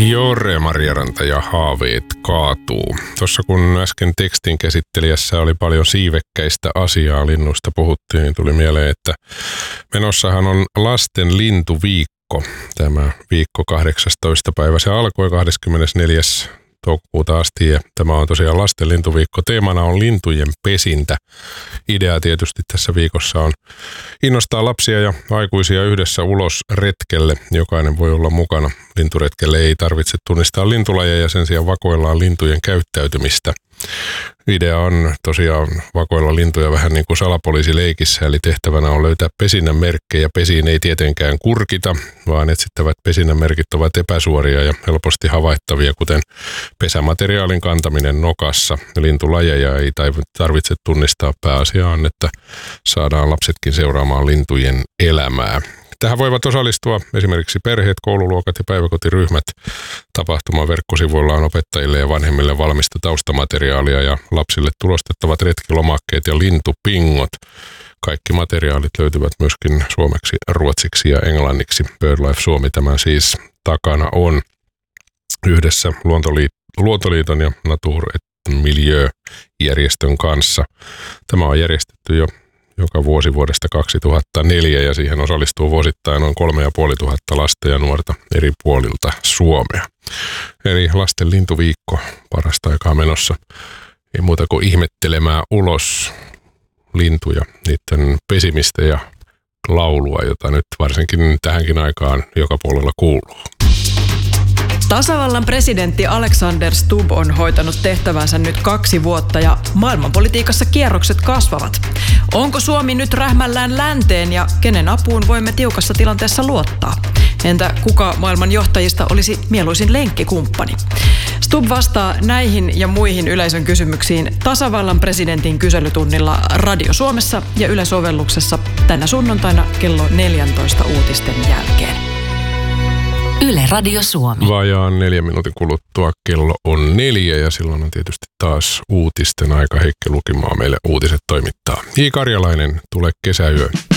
Jore Marjaranta ja haaveet kaatuu. Tuossa kun äsken tekstin käsittelijässä oli paljon siivekkäistä asiaa, linnuista puhuttiin, niin tuli mieleen, että menossahan on lasten lintuviikko. Tämä viikko 18. päivä, se alkoi 24. toukokuuta asti ja tämä on tosiaan lasten lintuviikko. Teemana on lintujen pesintä. Idea tietysti tässä viikossa on innostaa lapsia ja aikuisia yhdessä ulos retkelle. Jokainen voi olla mukana. Linturetkelle ei tarvitse tunnistaa lintulajeja ja sen sijaan vakoillaan lintujen käyttäytymistä. Idea on tosiaan vakoilla lintuja vähän niin kuin salapoliisileikissä, eli tehtävänä on löytää pesinnän merkkejä. Pesiin ei tietenkään kurkita, vaan etsittävät pesinnän merkit ovat epäsuoria ja helposti havaittavia, kuten pesämateriaalin kantaminen nokassa. Lintulajeja ei tarvitse tunnistaa, pääasia on, että saadaan lapsetkin seuraamaan lintujen elämää. Tähän voivat osallistua esimerkiksi perheet, koululuokat ja päiväkotiryhmät. Tapahtuman verkkosivuilla on opettajille ja vanhemmille valmista taustamateriaalia ja lapsille tulostettavat retkilomakkeet ja lintupingot. Kaikki materiaalit löytyvät myöskin suomeksi, ruotsiksi ja englanniksi. BirdLife Suomi tämän siis takana on yhdessä Luontoliiton ja Natur et Milieu-järjestön kanssa. Tämä on järjestetty jo joka vuosi vuodesta 2004 ja siihen osallistuu vuosittain noin 3500 lasta ja nuorta eri puolilta Suomea. Eli lasten lintuviikko parasta aikaa menossa. Ei muuta kuin ihmettelemään ulos lintuja, niiden pesimistä ja laulua, jota nyt varsinkin tähänkin aikaan joka puolella kuuluu. Tasavallan presidentti Alexander Stubb on hoitanut tehtävänsä nyt 2 vuotta ja maailmanpolitiikassa kierrokset kasvavat. Onko Suomi nyt rähmällään länteen ja kenen apuun voimme tiukassa tilanteessa luottaa? Entä kuka maailman johtajista olisi mieluisin lenkkikumppani? Stubb vastaa näihin ja muihin yleisön kysymyksiin tasavallan presidentin kyselytunnilla Radio Suomessa ja Yle-sovelluksessa tänä sunnuntaina kello 14 uutisten jälkeen. Yle Radio Suomi. Vajaan 4 minuutin kuluttua kello on 4 ja silloin on tietysti taas uutisten aika. Heikki Lukimaa meille uutiset toimittaa. J. Karjalainen, tule kesäyö.